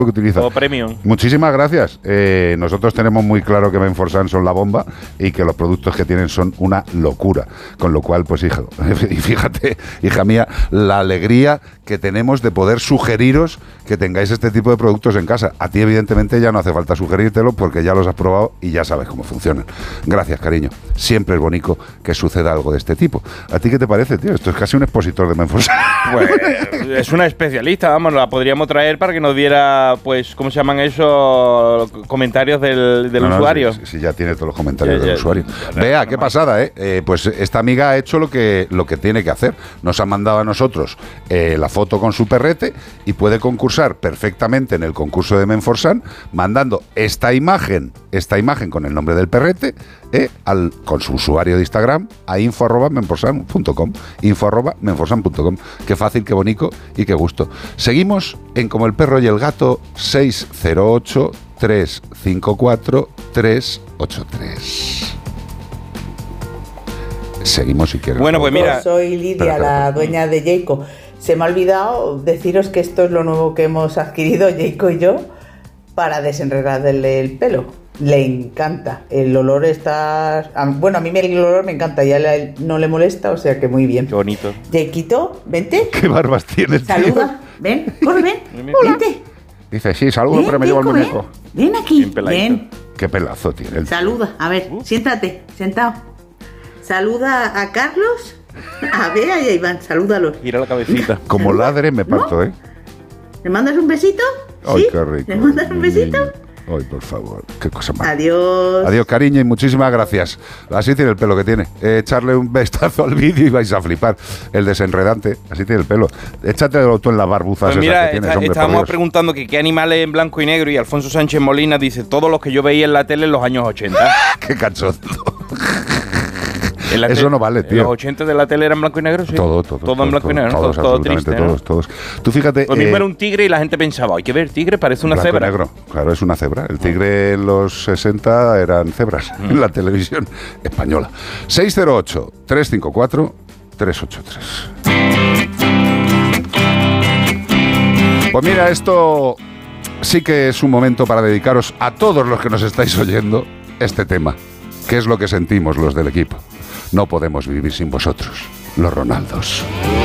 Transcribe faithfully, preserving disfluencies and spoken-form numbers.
que utiliza. O premium. Muchísimas gracias. Eh, nosotros tenemos muy claro que Menforsan son la bomba y que los productos que tienen son una locura. Con lo cual, pues hija, y fíjate, hija mía, la alegría que tenemos de poder sugeriros que tengáis este tipo de productos en casa. A ti, evidentemente, ya no hace falta sugerírtelo porque ya los has probado y ya sabes cómo funcionan. Gracias, cariño. Siempre es bonito que suceda algo de este tipo. ¿A ti qué te parece, tío? Esto es casi un expositor de Menforsan. Pues es una especialista, vamos, la podríamos traer para que nos diera, pues, ¿cómo se llaman esos comentarios del, del no, no, usuario? Si, si ya tiene todos los comentarios ya, del ya, usuario. ya, Vea, ya, qué no pasada, ¿eh? ¿eh? Pues esta amiga ha hecho lo que, lo que tiene que hacer. Nos ha mandado a nosotros eh, la foto con su perrete y puede concursar perfectamente en el concurso de Menforsan mandando esta imagen, esta imagen con el nombre del perrete, eh, al, con su usuario de Instagram a info arroba menforsan punto com. info arroba menforsan punto com. Qué fácil, qué bonito y qué gusto. Seguimos en Como el perro y el gato, seis cero ocho, tres cinco cuatro, tres ocho tres. Seguimos si quieres. Bueno, pues mira. Soy Lidia, espera, espera, la espera. dueña de Jayco. Se me ha olvidado deciros que esto es lo nuevo que hemos adquirido Jayco y yo para desenredarle el pelo. Le encanta. El olor está... Bueno, a mí el olor me encanta. Ya le, no le molesta, o sea que muy bien. Qué bonito. Jayquito, vente. Qué barbas tienes, tío. Saluda. Ven, corre, ven. Vente. Dice, sí, saludo, Ven, pero me llevo el Jayco, muñeco. Ven, ven aquí. Bien peladito. Ven. Qué pelazo tiene el tío. Saluda. A ver, siéntate. Sentado. Saluda a Carlos, a Bea y a Iván. Salúdalos. Gira la cabecita. Como ladre me parto, ¿No? ¿eh? ¿Le mandas un besito? Ay, ¿Sí? qué rico. ¿Le mandas un besito? Ay, por favor, qué cosa más. Adiós. Adiós, cariño, y muchísimas gracias. Así tiene el pelo que tiene. Eh, echarle un vistazo al vídeo y vais a flipar. El desenredante, así tiene el pelo. Échatelo tú en las barbuzas Pues esas mira, que tienes, está- hombre, por estábamos Dios. preguntando que qué animales en blanco y negro, y Alfonso Sánchez Molina dice todos los que yo veía en la tele en los años ochenta. Qué cachondo. En la Eso tele- no vale, en tío. los ochenta de la tele era en blanco y negro, sí. Todo, todo. Todo en blanco y negro, ¿no? Todos, todo, todo absolutamente triste, ¿no? todos, todos. Tú fíjate. Lo mismo eh, era un tigre y la gente pensaba, hay que ver, tigre parece una blanco y cebra. negro. Claro, es una cebra. El tigre en los sesenta eran cebras en la televisión española. seis cero ocho, tres cinco cuatro, tres ocho tres. Pues mira, esto sí que es un momento para dedicaros a todos los que nos estáis oyendo este tema. ¿Qué es lo que sentimos los del equipo? No podemos vivir sin vosotros, los Ronaldos.